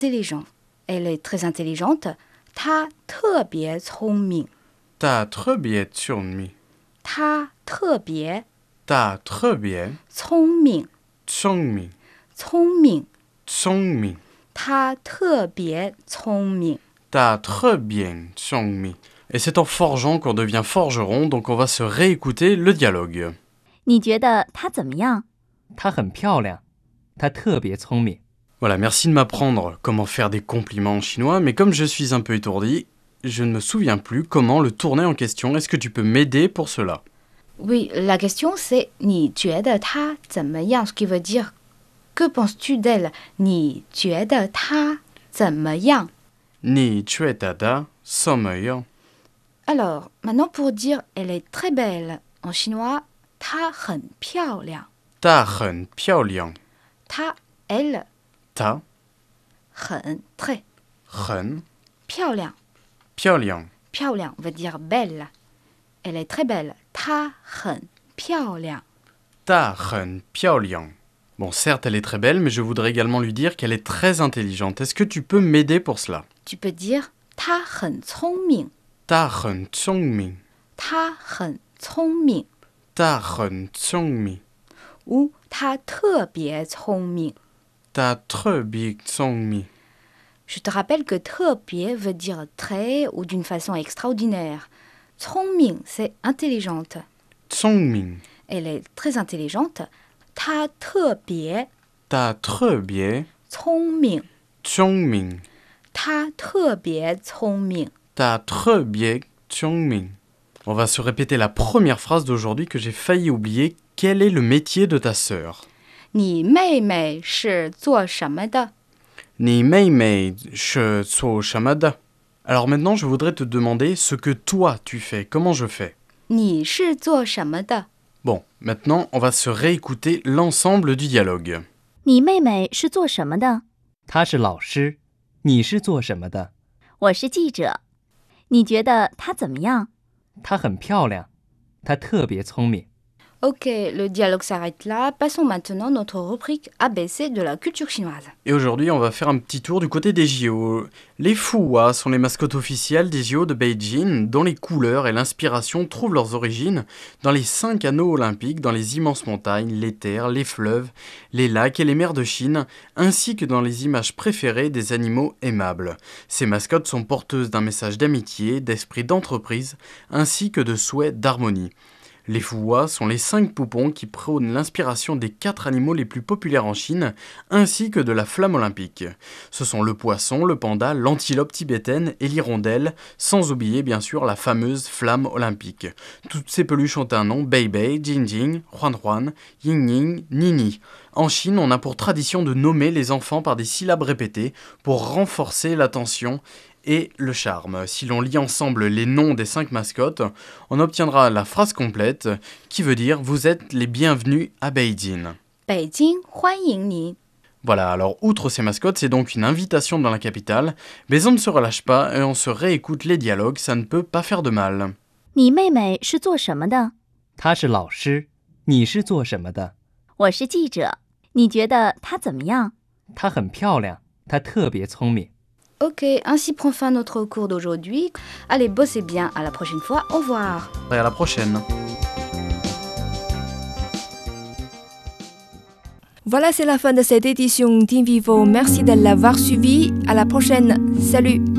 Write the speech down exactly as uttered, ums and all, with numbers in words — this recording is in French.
intelligent. Elle est très intelligente. 她特别聪明。 她特别聪明。 她特别她特别聪明。 聪明。 聪明。 聪明。 她特别聪明。 她特别聪明。Et c'est en forgeant qu'on devient forgeron, donc on va se réécouter le dialogue. 你觉得她怎么样？ 她很漂亮，她特别聪明。 Voilà, merci de m'apprendre comment faire des compliments en chinois, mais comme je suis un peu étourdi, je ne me souviens plus comment le tourner en question. Est-ce que tu peux m'aider pour cela? Oui, la question c'est 你觉得她怎么样 ce qui veut dire que penses-tu d'elle? 你觉得她怎么样? 你觉得她怎么样? Alors, maintenant pour dire elle est très belle, en chinois, 她很漂亮。 她很漂亮。 她 elle 她很 très 很漂亮。 漂亮。 漂亮 veut dire belle. Elle est très belle. 她很漂亮。 她很漂亮。Bon, certes, elle est très belle, mais je voudrais également lui dire qu'elle est très intelligente. Est-ce que tu peux m'aider pour cela? Tu peux dire 她很聪明。 她很聪明。 她很聪明。 她很聪明。 ou 她特别聪明。 她特别聪明。 Je te rappelle que 特别 veut dire très ou d'une façon extraordinaire. 聪明 c'est intelligente. 聪明 Elle est très intelligente. 她特别她特别聪明。 聪明。 她特别聪明。 她特别聪明。On va se répéter la première phrase d'aujourd'hui que j'ai failli oublier. Quel est le métier de ta sœur? 你妹妹是做什么的？ 你妹妹是做什么的? Alors maintenant, je voudrais te demander ce que toi tu fais. Comment je fais? 你是做什么的？ Bon, maintenant, on va se réécouter l'ensemble du dialogue. 你妹妹是做什么的？ 她是老师，你是做什么的？ 我是记者。你觉得她怎么样？ 她很漂亮，她特别聪明。 Ok, le dialogue s'arrête là. Passons maintenant à notre rubrique A B C de la culture chinoise. Et aujourd'hui, on va faire un petit tour du côté des J O. Les Fuhua sont les mascottes officielles des J O de Beijing, dont les couleurs et l'inspiration trouvent leurs origines dans les cinq anneaux olympiques, dans les immenses montagnes, les terres, les fleuves, les lacs et les mers de Chine, ainsi que dans les images préférées des animaux aimables. Ces mascottes sont porteuses d'un message d'amitié, d'esprit d'entreprise, ainsi que de souhait d'harmonie. Les Fuhua sont les cinq poupons qui prônent l'inspiration des quatre animaux les plus populaires en Chine, ainsi que de la flamme olympique. Ce sont le poisson, le panda, l'antilope tibétaine et l'hirondelle, sans oublier bien sûr la fameuse flamme olympique. Toutes ces peluches ont un nom: Bei Bei, Jing Jing, Huan Huan, Ying Ying, Nini. En Chine, on a pour tradition de nommer les enfants par des syllabes répétées pour renforcer l'attention et le charme. Si l'on lit ensemble les noms des cinq mascottes, on obtiendra la phrase complète qui veut dire « Vous êtes les bienvenus à Beijing ». Beijing, 欢迎你. Voilà, alors outre ces mascottes, c'est donc une invitation dans la capitale, mais on ne se relâche pas et on se réécoute les dialogues, ça ne peut pas faire de mal. 你妹妹是做什么的？ 她是老师，你是做什么的？ 我是记者。你觉得她怎么样？ 她很漂亮，她特别聪明。 Ok, ainsi prend fin notre cours d'aujourd'hui. Allez, bossez bien, à la prochaine fois, au revoir. Et à la prochaine. Voilà, c'est la fin de cette édition d'Invivo. Merci de l'avoir suivi. À la prochaine. Salut.